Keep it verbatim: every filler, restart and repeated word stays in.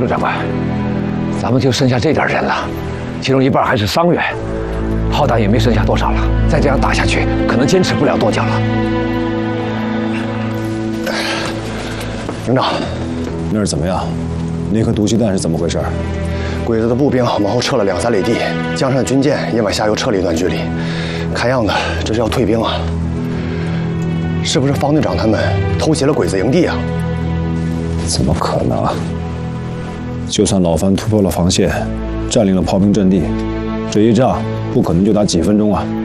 长官，咱们就剩下这点人了，其中一半还是伤员，炮弹也没剩下多少了。再这样打下去，可能坚持不了多久了。 营长， 那儿怎么样？那颗毒气弹是怎么回事？ 鬼子的步兵往后撤了两三里地，江上的军舰也往下游撤了一段距离，看样子这是要退兵啊！是不是方队长他们偷袭了鬼子营地啊？ 怎么可能啊！就算老樊突破了防线，占领了炮兵阵地，这一仗不可能就打几分钟啊！